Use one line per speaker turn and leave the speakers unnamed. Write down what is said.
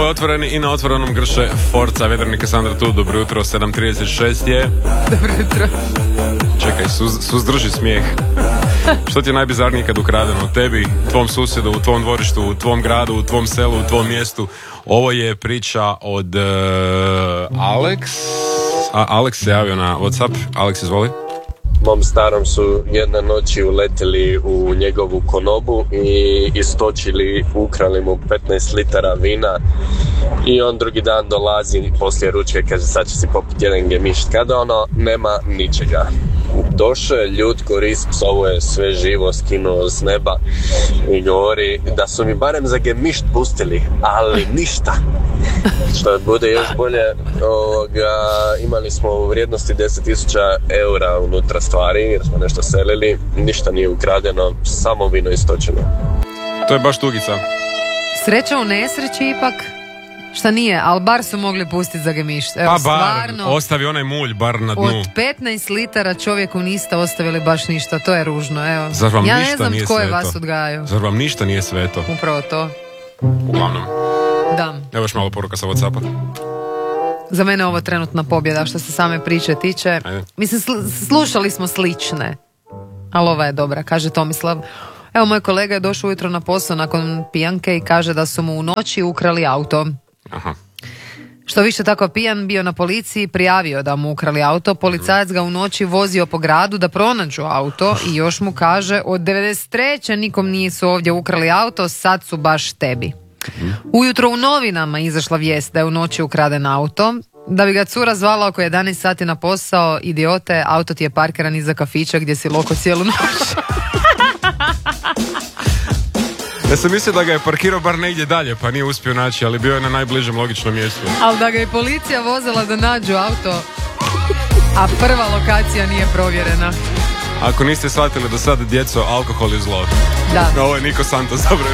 je Otvoreni i na Otvorenom grše Forza. Vedranik je Sandra tu, dobro jutro, 7:36 je.
Dobro jutro.
Čekaj, suzdrži smijeh. Što ti je najbizarnije kad ukradeno? Tebi, tvom susjedu, u tvom dvorištu, u tvom gradu, u tvom selu, u tvom mjestu. Ovo je priča od Alex. Alex se javio na Whatsapp. Alex, izvoli.
Mom starom su jedne noći uletili u njegovu konobu i istočili, ukrali mu 15 litara vina i on drugi dan dolazi poslije ručke, kaže sad će si popiti jedan gemišt. Kada nema ničega. Došao je ljud korist, ovo je sve živo skinuo s neba i govori da su mi barem za gemišt pustili, ali ništa. Što bude još bolje, imali smo u vrijednosti 10.000 eura unutra stvari jer smo nešto selili, ništa nije ukradeno, samo vino istočeno.
To je baš tugica.
Sreća u nesreći ipak. Šta nije, ali bar su mogli pustiti za gemišt. Evo,
Pa bar,
stvarno,
ostavi onaj mulj bar na dnu.
od 15 litara čovjeku niste ostavili baš ništa, to je ružno, evo.
Zar vam
ja
ništa
ne znam
nije
tko je
sveto?
vas odgajao.
Zar vam ništa nije sveto?
Upravo to.
Uglavnom.
Da.
Evo još malo poruka sa Whatsappa.
Za mene je ovo trenutna pobjeda što se same priče tiče.
Ajde.
Mislim, slušali smo slične, ali ova je dobra, kaže Tomislav. Evo, moj kolega je došao ujutro na posao nakon pijanke i kaže da su mu u noći ukrali auto.
Aha.
Što više tako pijan, bio na policiji, prijavio da mu ukrali auto. Policajac ga u noći vozio po gradu da pronađu auto i još mu kaže od 93. nikom nisu ovdje ukrali auto, sad su baš tebi. Ujutro u novinama izašla vijest da je u noći ukraden auto. Da bi ga cura zvala oko 11 sati na posao, idiote, auto ti je parkiran iza kafića gdje si loko cijelu noć.
Ja sam mislio da ga je parkirao bar negdje dalje, pa nije uspio naći, ali bio je na najbližem logičnom mjestu.
Ali da ga je policija vozila da nađu auto, a prva lokacija nije provjerena.
Ako niste shvatili do sada, djeco, alkohol je zlo.
Da.
Ovo je Niko Santos, dobro